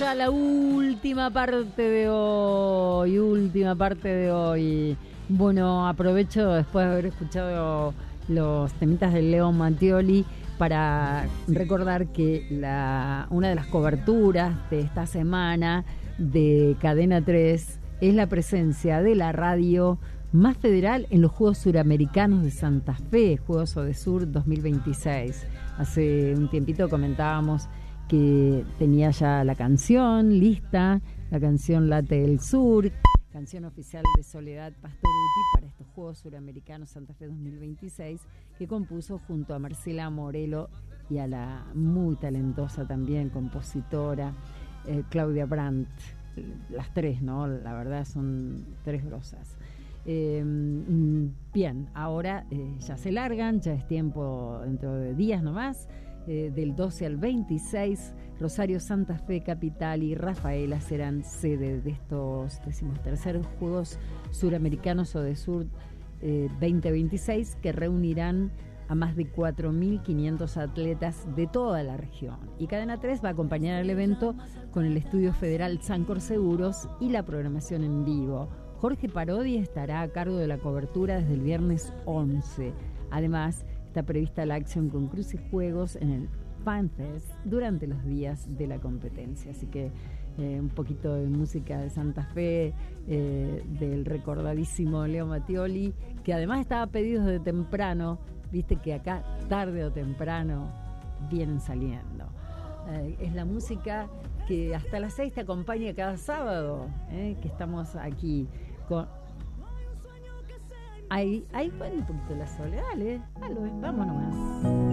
ya a la última parte de hoy. Bueno, aprovecho después de haber escuchado los temitas de Leo Mattioli para recordar que una de las coberturas de esta semana de Cadena 3 es la presencia de la radio más federal en los Juegos Suramericanos de Santa Fe, Juegos Odesur 2026. Hace un tiempito comentábamos que tenía ya la canción lista, la canción Late del Sur, canción oficial de Soledad Pastorutti para estos Juegos Suramericanos Santa Fe 2026, que compuso junto a Marcela Morelo y a la muy talentosa también compositora Claudia Brandt. Las tres, ¿no? La verdad son tres grosas. Bien, ahora ya se largan, ya es tiempo dentro de días nomás. Del 12 al 26, Rosario, Santa Fe, Capital y Rafaela serán sede de estos 13º Juegos Suramericanos Odesur 2026, que reunirán a más de 4.500 atletas de toda la región. Y Cadena 3 va a acompañar al evento con el Estudio Federal Sancor Seguros y la programación en vivo. Jorge Parodi estará a cargo de la cobertura desde el viernes 11. Además, está prevista la acción con Cruz y Juegos en el FanFest durante los días de la competencia. Así que un poquito de música de Santa Fe, del recordadísimo Leo Mattioli, que además estaba pedido desde temprano. Viste que acá tarde o temprano vienen saliendo. Es la música que hasta las 6 te acompaña cada sábado, que estamos aquí con... Ahí fue un poquito la soledad, ¿eh? Vamos nomás.